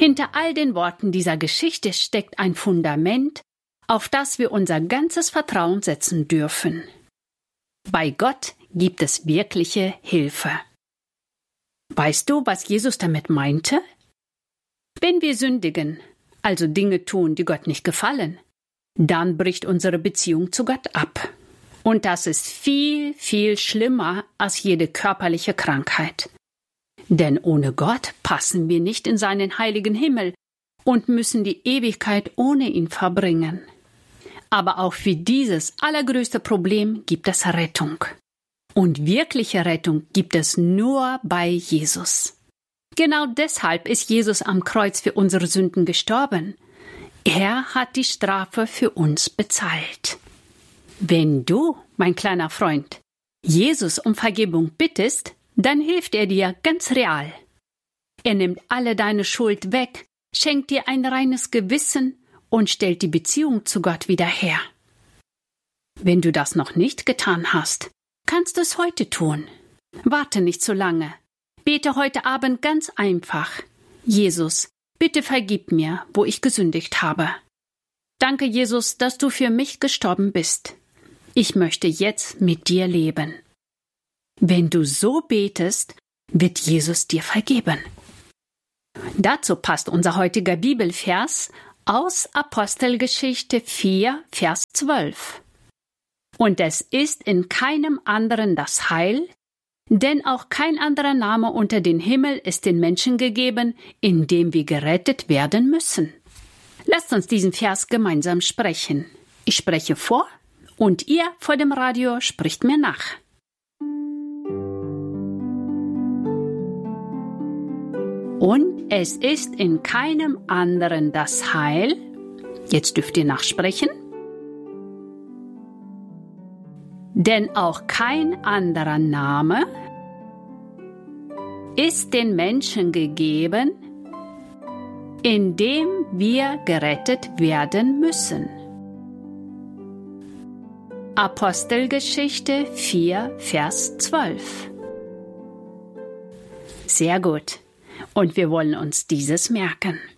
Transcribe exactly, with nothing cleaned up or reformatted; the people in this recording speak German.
Hinter all den Worten dieser Geschichte steckt ein Fundament, auf das wir unser ganzes Vertrauen setzen dürfen. Bei Gott gibt es wirkliche Hilfe. Weißt du, was Jesus damit meinte? Wenn wir sündigen, also Dinge tun, die Gott nicht gefallen, dann bricht unsere Beziehung zu Gott ab. Und das ist viel, viel schlimmer als jede körperliche Krankheit. Denn ohne Gott passen wir nicht in seinen heiligen Himmel und müssen die Ewigkeit ohne ihn verbringen. Aber auch für dieses allergrößte Problem gibt es Rettung. Und wirkliche Rettung gibt es nur bei Jesus. Genau deshalb ist Jesus am Kreuz für unsere Sünden gestorben. Er hat die Strafe für uns bezahlt. Wenn du, mein kleiner Freund, Jesus um Vergebung bittest, dann hilft er dir ganz real. Er nimmt alle deine Schuld weg, schenkt dir ein reines Gewissen und stellt die Beziehung zu Gott wieder her. Wenn du das noch nicht getan hast, kannst du es heute tun. Warte nicht zu lange. Bete heute Abend ganz einfach. Jesus, bitte vergib mir, wo ich gesündigt habe. Danke, Jesus, dass du für mich gestorben bist. Ich möchte jetzt mit dir leben. Wenn du so betest, wird Jesus dir vergeben. Dazu passt unser heutiger Bibelvers aus Apostelgeschichte vier, Vers zwölf. Und es ist in keinem anderen das Heil, denn auch kein anderer Name unter den Himmel ist den Menschen gegeben, in dem wir gerettet werden müssen. Lasst uns diesen Vers gemeinsam sprechen. Ich spreche vor und ihr vor dem Radio spricht mir nach. Und es ist in keinem anderen das Heil. Jetzt dürft ihr nachsprechen. Denn auch kein anderer Name ist den Menschen gegeben, in dem wir gerettet werden müssen. Apostelgeschichte vier, Vers zwölf. Sehr gut. Und wir wollen uns dieses merken.